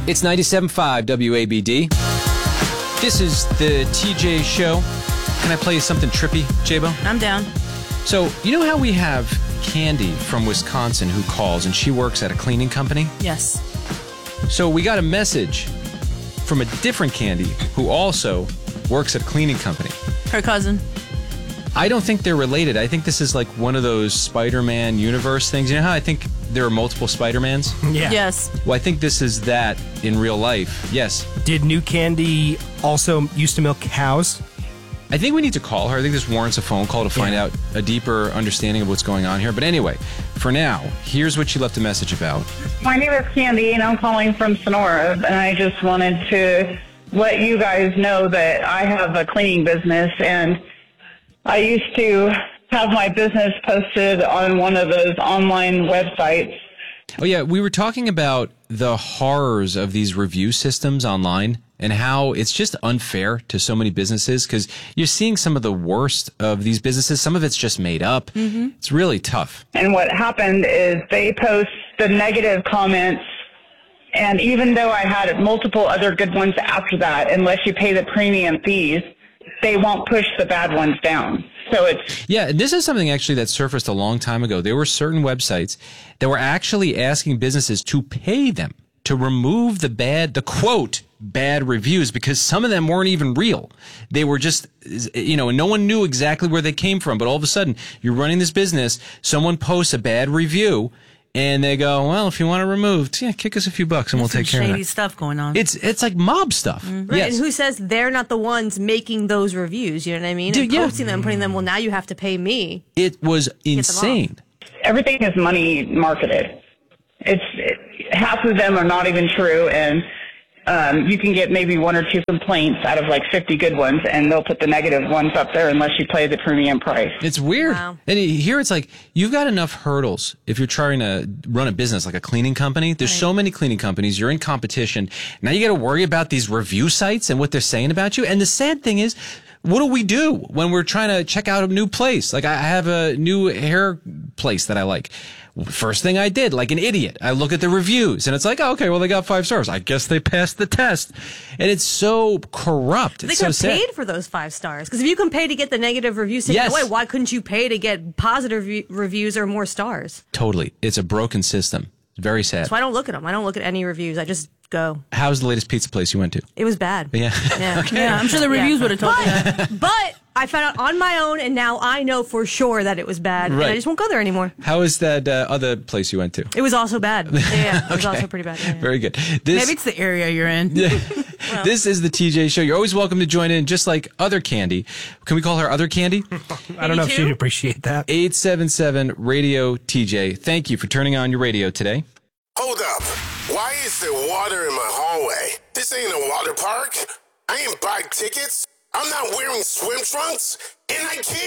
It's 97.5 WABD. This is the TJ Show. Can I play you something trippy, J-Bo? I'm down. So, you know how we have Candy from Wisconsin who calls, and she works at a cleaning company? Yes. So we got a message from a different Candy who also works at a cleaning company. Her cousin. I don't think they're related. I think this is like one of those Spider-Man universe things. You know how I think there are multiple Spider-Mans? Yeah. Yes. Well, I think this is that in real life. Yes. Did New Candy also used to milk cows? I think we need to call her. I think this warrants a phone call to find out a deeper understanding of what's going on here. But anyway, for now, here's what she left a message about. My name is Candy, and I'm calling from Sonora, and I just wanted to let you guys know that I have a cleaning business, and I used to have my business posted on one of those online websites. Oh, yeah, we were talking about the horrors of these review systems online and how it's just unfair to so many businesses because you're seeing some of the worst of these businesses. Some of it's just made up. Mm-hmm. It's really tough. And what happened is they post the negative comments, and even though I had multiple other good ones after that, unless you pay the premium fees, they won't push the bad ones down. So it's... Yeah, and this is something actually that surfaced a long time ago. There were certain websites that were actually asking businesses to pay them to remove the quote, bad reviews, because some of them weren't even real. They were just, and no one knew exactly where they came from. But all of a sudden, you're running this business, someone posts a bad review, and they go, well, if you want to remove, kick us a few bucks and we'll take care of it. Shady stuff going on. It's like mob stuff. Mm-hmm. Right, Yes. and who says they're not the ones making those reviews, you know what I mean? Dude, and posting them, putting them, well, now you have to pay me. It was insane. Everything is money marketed. Half of them are not even true, and you can get maybe one or two complaints out of like 50 good ones, and they'll put the negative ones up there unless you pay the premium price. It's weird. Wow. And here it's like, you've got enough hurdles if you're trying to run a business like a cleaning company. There's so many cleaning companies. You're in competition. Now you got to worry about these review sites and what they're saying about you. And the sad thing is, what do we do when we're trying to check out a new place? Like I have a new hair place that I like. First thing I did, like an idiot, I look at the reviews and it's like, oh, okay, well, they got 5 stars. I guess they passed the test. And it's so corrupt. They It's could so have sad. paid for those 5 stars. Because if you can pay to get the negative reviews taken Yes. away, why couldn't you pay to get positive reviews or more stars? Totally. It's a broken system. It's very sad. So I don't look at them. I don't look at any reviews. I just go. How's the latest pizza place you went to? It was bad. Yeah. Yeah, Yeah, I'm sure the reviews would have told you that. But I found out on my own, and now I know for sure that it was bad. Right. And I just won't go there anymore. How is that other place you went to? It was also bad. Yeah, it was Okay. also pretty bad. Yeah. Very good. Maybe it's the area you're in. This is the TJ Show. You're always welcome to join in, just like Other Candy. Can we call her Other Candy? I don't know if 82? she'd appreciate that. 877-RADIO-TJ. Thank you for turning on your radio today. Hold up. Why is there water in my hallway? This ain't a water park. I ain't buy tickets. I'm not wearing swim trunks. And I can't